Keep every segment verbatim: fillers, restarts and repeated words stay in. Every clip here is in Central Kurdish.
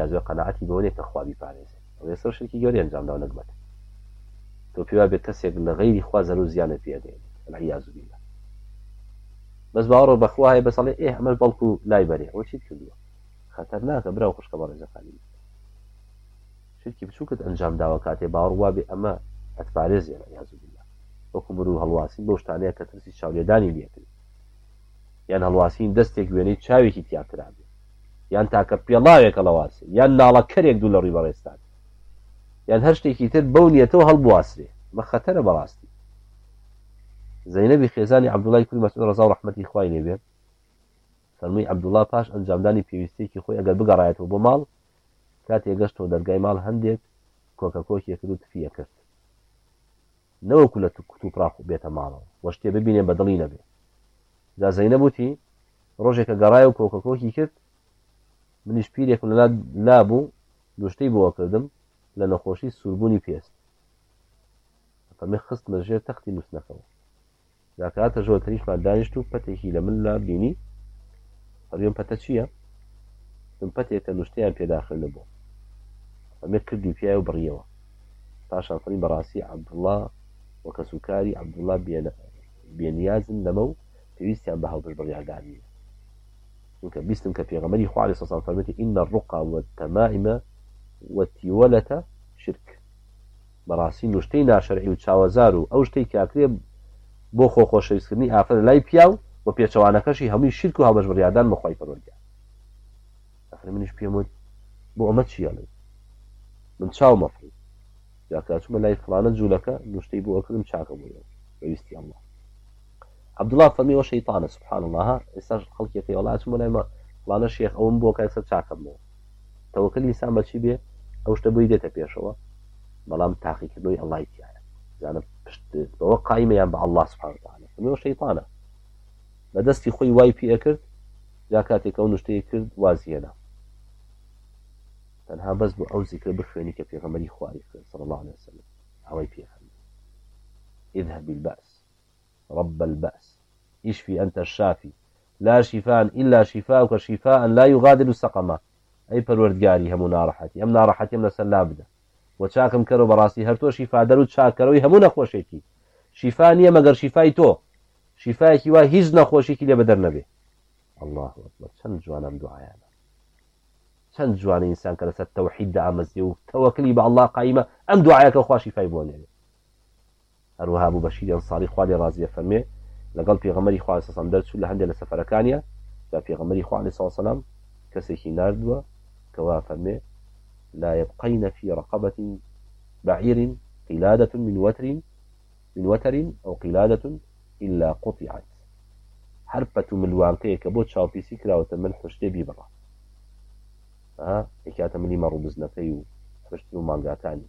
پیازوە قەناعەتی بەوەیە کە خوا بیپارێزێت ئەوێ سەر شرکی گەوری ئەنجامداوە نەکبەت تۆ پێوا بێت کەسێک لە غەیری خوا زەر و زیانە پێدێت والعیاذ بالله بەس باوەڕۆ بەخوا هەیە بەسەڵێ ئێ ئەمە بەڵکو لای بەرێ ئەوە چیت کردووە خەتەرناکە براو خوشکە بە ڕێزەکانی شرکی بچووکت ئەنجام داوە کاتێ باوەڕ وا بێ ئەمە ئەتپارێزێ والعیاذ بالله وەکو مرۆڤ هەڵواسی بەو شتانەیە کە ترسی چاولێدانی لێکرد یان هەڵواسین دەستێک وێنەی چاوێکی تیا کرابێ یان تاکە پێڵاوێکە لەواسی یان ناڵەکەرێک دوو لە ڕووی بەڕێستان یان هەر شتێکی تر بەو نیەتەوە هەڵبواسرێ مە خەتەرە بەڕاستی زەینەبی خێزانی عەبدوڵای کوڕی مەسعود ڕەزا و ڕەحمەتی خوای لێبێ فەرمووی عەبدوڵا پاش ئەنجامدانی پێویستێکی خۆی ئەگەر بگەڕایەتەوە بۆ ماڵ کاتێک گەشتەوە دەرگای ماڵ هەندێک کۆکە کۆکیە کرد و تفیە کرد نەوەکو لە تووپڕاخ بێتە ماڵەوە وە شتێ ببینێ بەدڵی نەبێ جا زەینەب وتی ڕۆژێکە گەڕایە و کۆکە کۆکی کرد منیش پیرێکم لەلا لابوو دوشتەی بۆوە کردم لە نەخۆشی سوربوونی پێست فەرمێ خستمە ژێر تەختی نووسنەکەەوە جاکاتە ژۆتریشمان دانیشت و پەتێکی لە من لا بینی فەرمێم پەتە چییە من پەتێکە نوشتەیان پێداخل نەبوو فەرمێ کردی پیاوە و بڕیەوە پاشان فەرمی بەڕاستی عەبدوڵا وەکە سوکاری عەبدوڵا بێنیازن لەمە و پێویستیان بە هەڵبژ بڕیاردان نیە چونکە بیستم کە پێغەمبەری خوا عەلەیهی سەلام فەرمێتی ئین الرقى والتمائم والتیولة شرك بەڕاستی نوشتەی ناشەرعی و چاوەزار و ئەو شتەی کاکرێ بۆ خۆخۆشەویستکردنی ئافرەت لای پیاو و پێچەوانەکەشی هەمووی شرک و هەڵبژ بڕیاردان بەخوای پەروەردگار ئەفرە منیش پێم وت بۆ ئەمە چیەڵێ من چاو مەفری جاکە چوومە لای فڵانە جوولەکە نوشتەی بۆ ئەکردم چاکە بوویەوە بەویستی ئەڵڵا عەبدوڵا فەرمیەوە شەیطانە سوبحان الله ئێستاش خەڵکێکی وڵا چوومە لای فڵانە شێخ ئەوم بۆ کای سەر چاکە بنەوە تەوەکەلی ئینسان بەچی بێ ئەو شتە بۆی دێتە پێشەوە بەڵام تاقیکردنەوەی ئەڵڵای تایە زانە پشت بەوە قایمەیان بە ئەڵڵا سوبحانه وتعالە فەرمیەوە شەیطانە بە دەستی خۆی وای پێ ئەکرد جا کاتێک ئەو نوشتەی کرد وازیێنە تەنها بەس بۆ ئەو زیکرە بخوێنی کە پێغەمبەری خوای کرد صلی الله عليه وسلم ئەوەی پێخەند اذهب بالبأس رب البأس اشفي أنت الشافي لا شفاء إلا شفاءك شفاء لا يغادر سقما أي پروردگاری همو ناڕەحەتی ئەم ناڕەحەتی ئەم لەسەر لا بدە و چاکم کەرەوە بەڕاستی هەر تۆ شیفا دەر و چاکەرەوەی هەموو نەخۆشێکی شیفا نییە مەگەر شیفای تۆ شیفایەکی وا هیچ نەخۆشێکی لێ بەدەر نەبێ الله ئەکبەر چەند جوانم دوعایانە چەند جوانە ئینسان کە لەسەر تەوحید دامەزێ و تەوەکلی بە ئەڵڵا قایمە ئەم دوعایەکە خوا شیفای بۆ نێرێ هەروەها بوو بەشیر ئەنساری خوا لێ ڕازیە فەرمێ لەگەڵ پێغەمبەری خوا عەلەیهی سەلام دەرچوو لە هەندێک لە سەفەرەکانیە جا پێغەمبەری خوا عەلەیهی سەلام کەسێکی ناردووە کەوا فەرمێ لا يبقين في رقبة بعير قلادة من وتر من وتر أو قلادة إلا قطعت حربة ملوانكية كبوت شاوبيسي كراوة من حشتي بيبرا ها إكاتا ملي مرو بزنكي وحشتي ومانقاتاني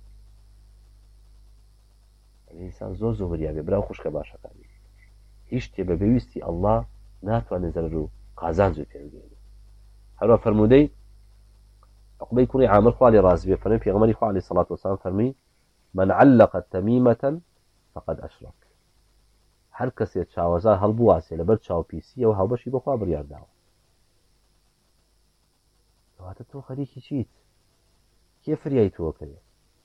الإنسان زو زو بريابي براو خوشك باشا كاني هشتي ببيوستي الله ناتواني زررو قازان زو تنزيني هلو فرمودي عقبەی کوڕی عامر خوا لێ ڕازی بێ فەرمی پێغەمبەری خوا عەلەیهی سەڵات وەسەلام فەرمی من علق تەمیمەة فقد ئەشرەک هەر کەسێک چاوەزار هەڵبواسێ لەبەر چاوپیسیەوە هاوبەشی بەخوا بڕیارداوە کەواتە تۆ خەریکی چیت کێ فریای تۆ کردێ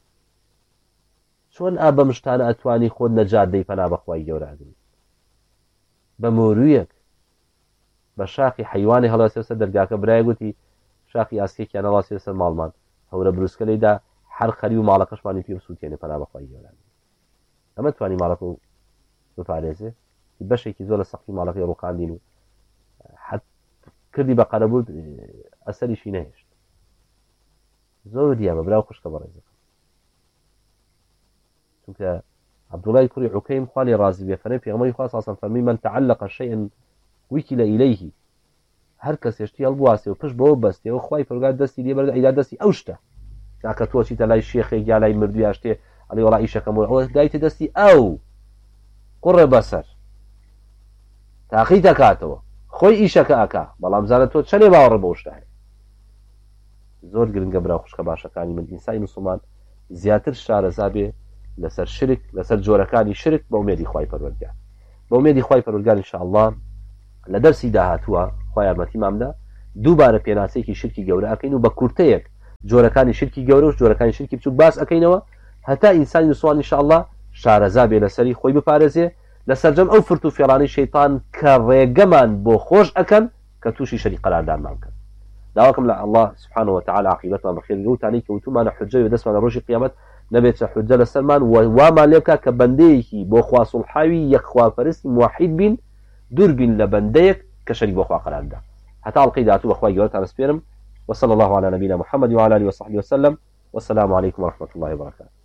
چۆن ئا بەم شتانە ئەتوانی خۆت نەجات دەی پەنا بەخوای گەورەگری بە مۆرویەک بە شاخی حەیوانی هەڵواسێ سەر دەرگاکە برای گوتی شاخی ئاسکێکیان هەڵواسێ سەر ماڵمان هەورە بروسکە لەیدا هەر خەری و ماڵەکەشمانی پێ بسووتێنێ پەنا بەخوای گەورەگری ئەمە توانی ماڵەکە و بپارێزێ بەشێکی زۆر لە سەقفی ماڵەکەی ڕووقاندین و حەت کردی بە قەرەبوو ئەسەریشی نەهێشت زۆر دیامە براو خوشکە بەڕێزەکە چونکە عەبدوڵای کوڕی عوکەیم خوا لێ ڕازی بێ فەرمی پێغەمبەری خوا صلی الله علیه و سلم من تعلق شيئا وكل إليه هەر کەسێشتی هەڵبواسێ و پشت بەوە بەستێەوە خوای پەروەردگار دەستی لێ بەردە ئەیدا دەستی ئەو شتە کاکە تۆ چیتە لای شێخێک یا لای مردووی یا شتێ ئەڵێ وەڵا ئیشەکەم ئەوە دایتە دەستی ئەو قوڕێ بەسەر تاقی دەکاتەوە خۆی ئیشەکە ئەکا بەڵام زانە تۆ چەندێ باوەڕە بەو شتە هەیە زۆر گرنگە برا خوشکە باشەکانی من ئینسانی موسڵمان زیاتر شارەزا بێ لەسەر شرک لەسەر جۆرەکانی شرک بە ئومێدی خوای پەروەردگار بە ئومێدی خوای پەروەردگار ئینشاءالله لە دەرسی داهاتووە خوای یارمەتیمامدا دووبارە پێناسەیەکی شرکی گەورە ئەکەین و بە کورتەیەک جۆرەکانی شرکی گەورە و جۆرەکانی شرکی بچوو باس ئەەکەینەوە هەتا ئینسانی نووسوان ئینشاءالله شارەزا بێ لەسەری خۆی بپارێزێ لە سەرجەم ئەو فرت و فێڵانی شەیطان کە ڕێگەمان بۆ خۆش ئەکەن کە تووشی شەری قەراردانمان کەن. داواکەم لە الله سبحانه وتعالى عاقبەتمان بەخێر گەوتانی کە وتومانە حجە و دەستمان لە ڕۆژی قیامەت نەبێتە حجە لەسەرمان و وامان لێ بکە کە بەندەیەکی بۆ خوا سوڵحاوی یەکخواپەرستی موحید بین دوور بین لە بەندەیەک کە شەریک بۆ خوا قەراردا. هەتا ئەڵقەی داهاتوو بەخوای گەورەتان ئەسپێرم. وصلى الله على نبينا محمد وعلى اله وصحبه وسلم والسلام عليكم ورحمة الله وبركاته.